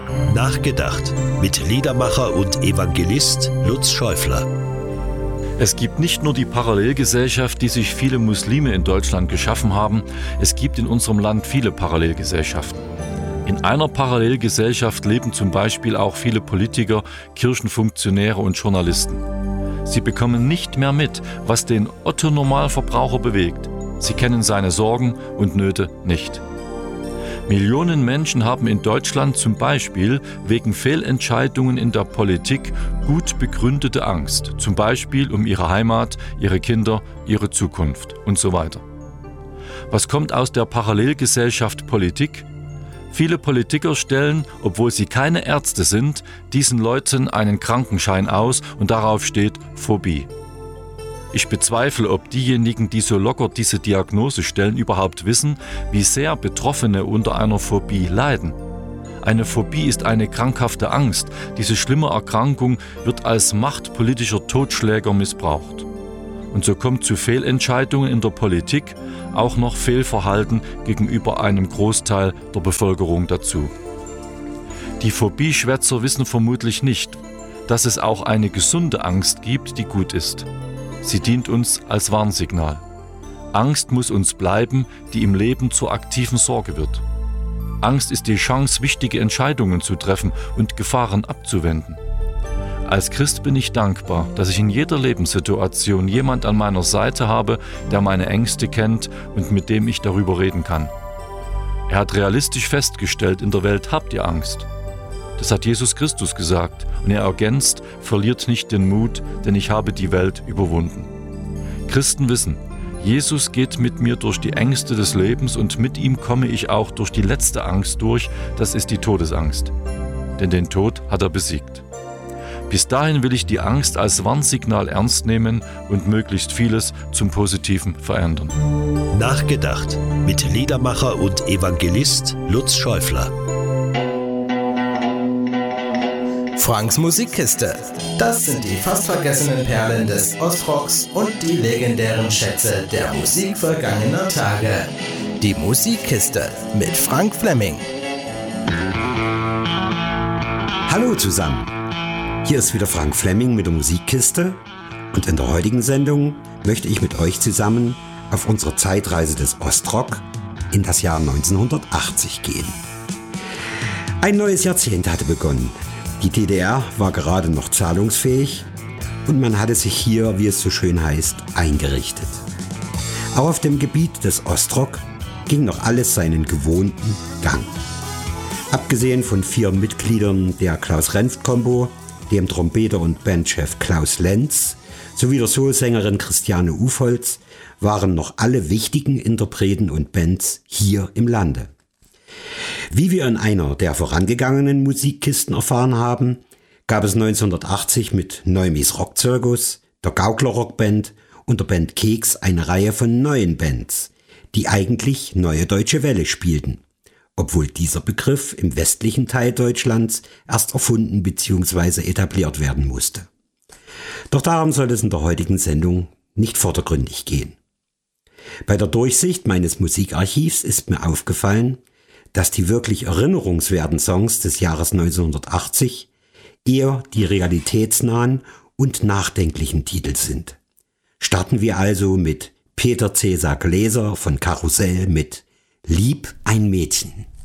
Nachgedacht mit Liedermacher und Evangelist Lutz Schäufler. Es gibt nicht nur die Parallelgesellschaft, die sich viele Muslime in Deutschland geschaffen haben, es gibt in unserem Land viele Parallelgesellschaften. In einer Parallelgesellschaft leben zum Beispiel auch viele Politiker, Kirchenfunktionäre und Journalisten. Sie bekommen nicht mehr mit, was den Otto-Normalverbraucher bewegt. Sie kennen seine Sorgen und Nöte nicht. Millionen Menschen haben in Deutschland zum Beispiel wegen Fehlentscheidungen in der Politik gut begründete Angst, zum Beispiel um ihre Heimat, ihre Kinder, ihre Zukunft und so weiter. Was kommt aus der Parallelgesellschaft Politik? Viele Politiker stellen, obwohl sie keine Ärzte sind, diesen Leuten einen Krankenschein aus und darauf steht Phobie. Ich bezweifle, ob diejenigen, die so locker diese Diagnose stellen, überhaupt wissen, wie sehr Betroffene unter einer Phobie leiden. Eine Phobie ist eine krankhafte Angst. Diese schlimme Erkrankung wird als machtpolitischer Totschläger missbraucht. Und so kommt zu Fehlentscheidungen in der Politik auch noch Fehlverhalten gegenüber einem Großteil der Bevölkerung dazu. Die Phobieschwätzer wissen vermutlich nicht, dass es auch eine gesunde Angst gibt, die gut ist. Sie dient uns als Warnsignal. Angst muss uns bleiben, die im Leben zur aktiven Sorge wird. Angst ist die Chance, wichtige Entscheidungen zu treffen und Gefahren abzuwenden. Als Christ bin ich dankbar, dass ich in jeder Lebenssituation jemand an meiner Seite habe, der meine Ängste kennt und mit dem ich darüber reden kann. Er hat realistisch festgestellt, in der Welt habt ihr Angst. Das hat Jesus Christus gesagt und er ergänzt, verliert nicht den Mut, denn ich habe die Welt überwunden. Christen wissen, Jesus geht mit mir durch die Ängste des Lebens und mit ihm komme ich auch durch die letzte Angst durch, das ist die Todesangst. Denn den Tod hat er besiegt. Bis dahin will ich die Angst als Warnsignal ernst nehmen und möglichst vieles zum Positiven verändern. Nachgedacht mit Liedermacher und Evangelist Lutz Schäufler. Franks Musikkiste. Das sind die fast vergessenen Perlen des Ostrocks und die legendären Schätze der Musik vergangener Tage. Die Musikkiste mit Frank Fleming. Hallo zusammen. Hier ist wieder Frank Fleming mit der Musikkiste und in der heutigen Sendung möchte ich mit euch zusammen auf unsere Zeitreise des Ostrock in das Jahr 1980 gehen. Ein neues Jahrzehnt hatte begonnen. Die DDR war gerade noch zahlungsfähig und man hatte sich hier, wie es so schön heißt, eingerichtet. Auch auf dem Gebiet des Ostrock ging noch alles seinen gewohnten Gang. Abgesehen von 4 Mitgliedern der Klaus-Renft-Kombo, dem Trompeter und Bandchef Klaus Lenz sowie der Soulsängerin Christiane Ufholz, waren noch alle wichtigen Interpreten und Bands hier im Lande. Wie wir in einer der vorangegangenen Musikkisten erfahren haben, gab es 1980 mit Neumis Rockzirkus, der Gaukler Rockband und der Band Keks eine Reihe von neuen Bands, die eigentlich Neue Deutsche Welle spielten, obwohl dieser Begriff im westlichen Teil Deutschlands erst erfunden bzw. etabliert werden musste. Doch darum soll es in der heutigen Sendung nicht vordergründig gehen. Bei der Durchsicht meines Musikarchivs ist mir aufgefallen, dass die wirklich erinnerungswerten Songs des Jahres 1980 eher die realitätsnahen und nachdenklichen Titel sind. Starten wir also mit Peter Cäsar Gläser von Karussell mit Lieb ein Mädchen.